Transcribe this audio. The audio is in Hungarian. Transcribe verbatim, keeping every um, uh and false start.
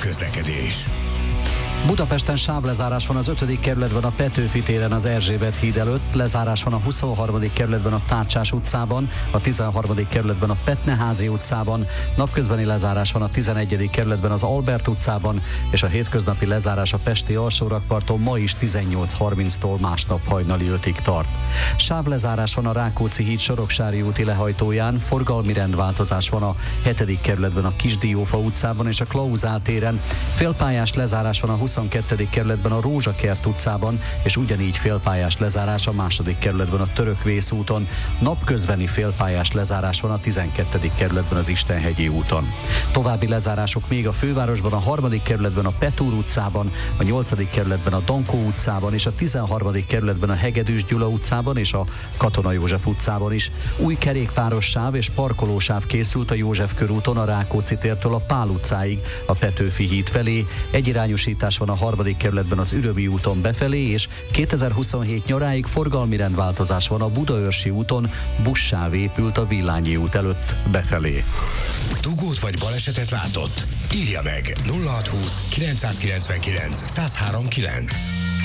közlekedés. Budapesten sávlezárás van az ötödik kerületben a Petőfi téren az Erzsébet híd előtt, lezárás van a huszonharmadik kerületben a Tárcsás utcában, a tizenharmadik kerületben a Petneházi utcában, napközbeni lezárás van a tizenegyedik kerületben az Albert utcában, és a hétköznapi lezárás a pesti alsórakparton ma is tizennyolc harminctól másnap hajnali ötig tart. Sávlezárás van a Rákóczi híd Soroksári úti lehajtóján, forgalmi rendváltozás van a hetedik kerületben a Kisdiófa utcában és a Klauzál téren, félpályás lezárás van a huszonkettedik kerületben a Rózsakert utcában, és ugyanígy félpályás lezárás a második kerületben a Törökvész úton. Napközbeni félpályás lezárás van a tizenkettedik kerületben az Istenhegyi úton. További lezárások még a fővárosban, a harmadik kerületben a Petúr utcában, a nyolcadik kerületben a Dankó utcában és a tizenharmadik kerületben a Hegedűs Gyula utcában és a Katona József utcában is. Új kerékpáros sáv és parkolósáv készült a József körúton a Rákóczi tértől a Pál utcáig a Petőfi híd felé. Egyirányosítás van a harmadik kerületben az Ürömi úton befelé, és kétezer-huszonhét nyaráig forgalmi rendváltozás van a Budaörsi úton, buszsáv épült a Villányi út előtt befelé. Dugót vagy balesetet látott? Írja meg nulla hatszázhúsz kilencszázkilencvenkilenc százhárom kilenc.